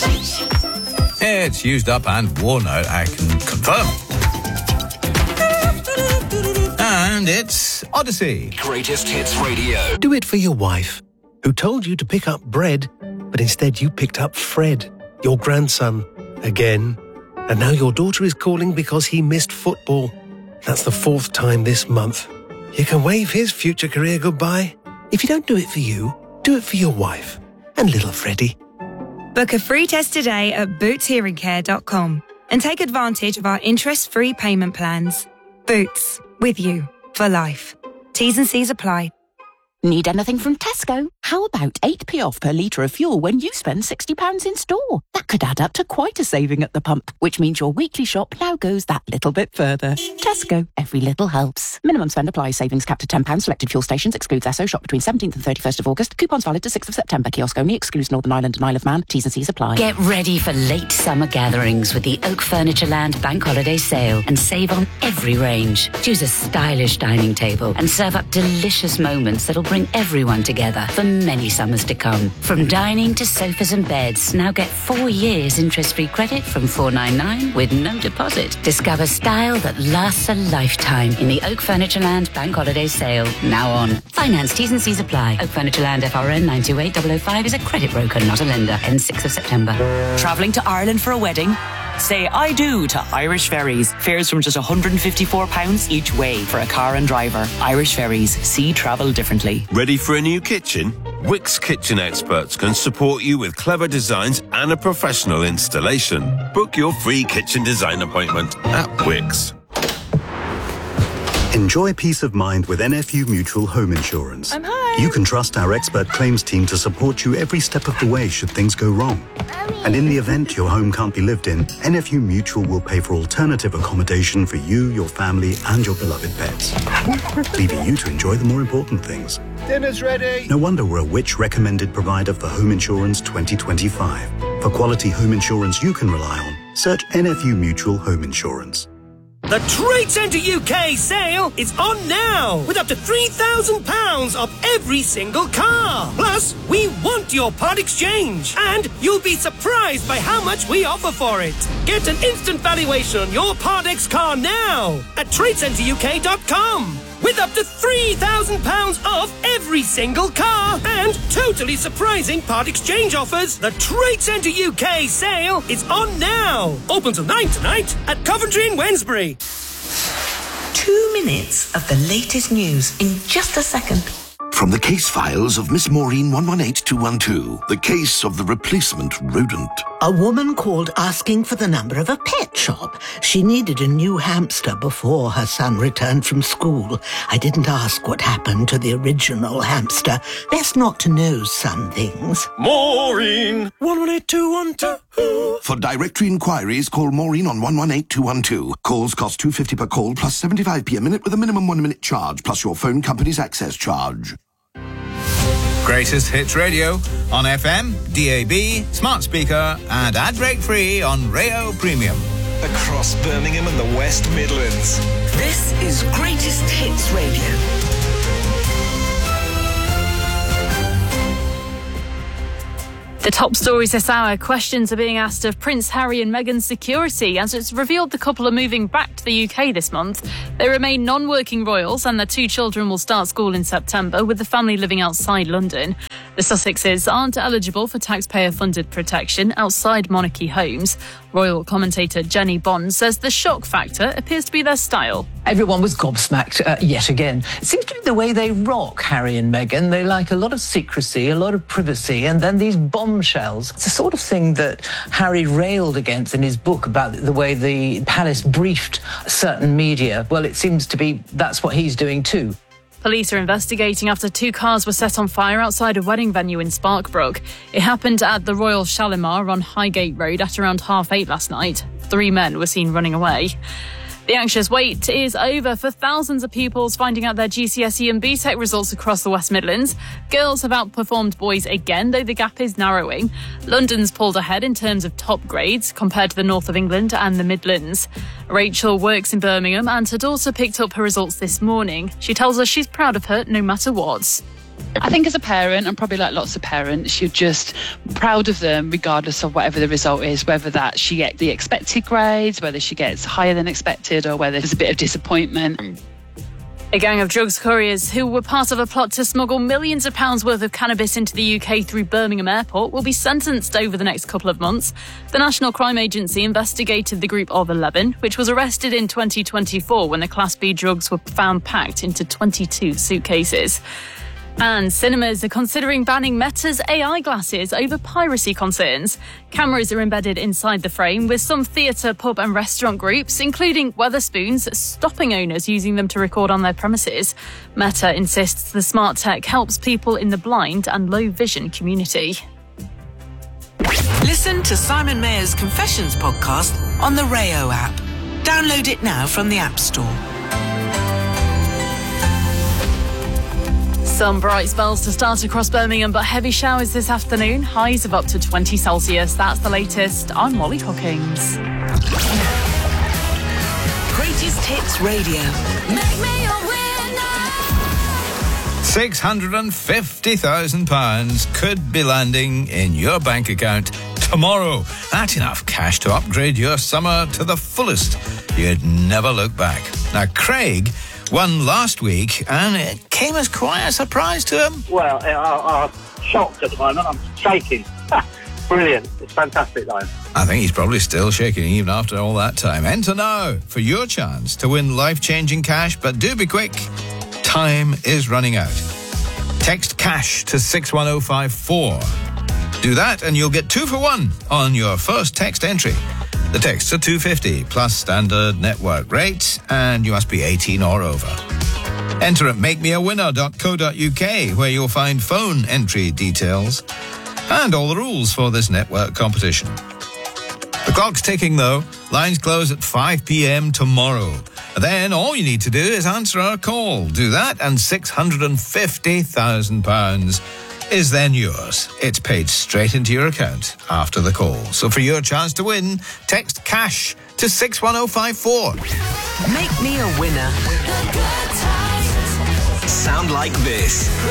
It's used up and worn out, I can confirm. And it's Odyssey. Greatest Hits Radio. Do it for your wife, who told you to pick up bread, but instead you picked up Fred, your grandson, again. And now your daughter is calling because he missed football. That's the 4th time this month. You can wave his future career goodbye. If you don't do it for you, do it for your wife and little Freddie. Book a free test today at bootshearingcare.com and take advantage of our interest-free payment plans. Boots, with you for life. T's and C's apply. Need anything from Tesco? How about 8p off per litre of fuel when you spend £60 in store? That could add up to quite a saving at the pump, which means your weekly shop now goes that little bit further. Tesco, every little helps. Minimum spend applies. Savings capped at £10. Selected fuel stations excludes Esso. Shop between 17th and 31st of August. Coupons valid to 6th of September. Kiosk only. Excludes Northern Ireland and Isle of Man. T's and C's apply. Get ready for late summer gatherings with the Oak Furniture Land Bank Holiday Sale and save on every range. Choose a stylish dining table and serve up delicious moments that'll bring everyone together for many summers to come. From dining to sofas and beds, now get 4 years interest-free credit from $499 with no deposit. Discover style that lasts a lifetime in the Oak Furniture Land Bank Holiday Sale, now on. Finance T's and C's apply. Oak Furniture Land FRN 928005 is a credit broker, not a lender. Ends 6th of September. Travelling to Ireland for a wedding? Say I do to Irish Ferries. Fares from just £154 each way for a car and driver. Irish Ferries. See travel differently. Ready for a new kitchen? Wix Kitchen Experts can support you with clever designs and a professional installation. Book your free kitchen design appointment at Wix. Enjoy peace of mind with NFU Mutual Home Insurance. I'm home. You can trust our expert claims team to support you every step of the way should things go wrong. And in the event your home can't be lived in, NFU Mutual will pay for alternative accommodation for you, your family, and your beloved pets. Leaving you to enjoy the more important things. Dinner's ready. No wonder we're a Which recommended provider for Home Insurance 2025. For quality home insurance you can rely on, search NFU Mutual Home Insurance. The Trade Centre UK sale is on now, with up to £3,000 off every single car. Plus, we want your part exchange, and you'll be surprised by how much we offer for it. Get an instant valuation on your Part X car now at TradeCentreUK.com. with up to £3,000 off every single car and totally surprising part exchange offers. The Trade Centre UK sale is on now. Open till 9 tonight at Coventry and Wednesbury. 2 minutes of the latest news in just a second. From the case files of Miss Maureen 118212, the case of the replacement rodent. A woman called asking for the number of a pet shop. She needed a new hamster before her son returned from school. I didn't ask what happened to the original hamster. Best not to know some things. Maureen 118212. For directory inquiries, call Maureen on 118212. Calls cost £2.50 per call plus 75p a minute with a minimum 1 minute charge plus your phone company's access charge. Greatest Hits Radio on FM, DAB, smart speaker and ad break free on Rayo Premium. Across Birmingham and the West Midlands. This is Greatest Hits Radio. The top stories this hour. Questions are being asked of Prince Harry and Meghan's security as it's revealed the couple are moving back to the UK this month. They remain non-working royals and their 2 children will start school in September, with the family living outside London. The Sussexes aren't eligible for taxpayer-funded protection outside monarchy homes. Royal commentator Jenny Bond says the shock factor appears to be their style. Everyone was gobsmacked yet again. It seems to be the way they rock, Harry and Meghan. They like a lot of secrecy, a lot of privacy, and then these bombshells. It's the sort of thing that Harry railed against in his book about the way the palace briefed certain media. Well, it seems to be that's what he's doing too. Police are investigating after 2 cars were set on fire outside a wedding venue in Sparkbrook. It happened at the Royal Shalimar on Highgate Road at around 8:30 last night. 3 men were seen running away. The anxious wait is over for thousands of pupils finding out their GCSE and BTEC results across the West Midlands. Girls have outperformed boys again, though the gap is narrowing. London's pulled ahead in terms of top grades compared to the north of England and the Midlands. Rachel works in Birmingham and her daughter picked up her results this morning. She tells us she's proud of her no matter what. I think as a parent, and probably like lots of parents, you're just proud of them regardless of whatever the result is, whether that she gets the expected grades, whether she gets higher than expected, or whether there's a bit of disappointment. A gang of drugs couriers who were part of a plot to smuggle millions of pounds worth of cannabis into the UK through Birmingham Airport will be sentenced over the next couple of months. The National Crime Agency investigated the group of 11, which was arrested in 2024 when the Class B drugs were found packed into 22 suitcases. And cinemas are considering banning Meta's AI glasses over piracy concerns. Cameras are embedded inside the frame, with some theatre, pub and restaurant groups, including Wetherspoons, stopping owners using them to record on their premises. Meta insists the smart tech helps people in the blind and low vision community. Listen to Simon Mayer's Confessions podcast on the Rayo app. Download it now from the App Store. Some bright spells to start across Birmingham, but heavy showers this afternoon. Highs of up to 20 Celsius. That's the latest. I'm Molly Hookings. Greatest Hits Radio. Make me a winner. £650,000 could be landing in your bank account tomorrow. That's enough cash to upgrade your summer to the fullest. You'd never look back. Now, Craig won last week, and it came as quite a surprise to him. Well, I'm shocked at the moment. I'm shaking. Brilliant. It's fantastic, though. I think he's probably still shaking even after all that time. Enter now for your chance to win life-changing cash, but do be quick. Time is running out. Text cash to 61054. Do that and you'll get 2 for 1 on your first text entry. The texts are $2.50 plus standard network rate, and you must be 18 or over. Enter at makemeawinner.co.uk, where you'll find phone entry details and all the rules for this network competition. The clock's ticking, though. Lines close at 5 p.m. tomorrow. Then all you need to do is answer our call. Do that, and £650,000 is then yours. It's paid straight into your account after the call. So for your chance to win, text cash to 61054. Make me a winner. Sound like this.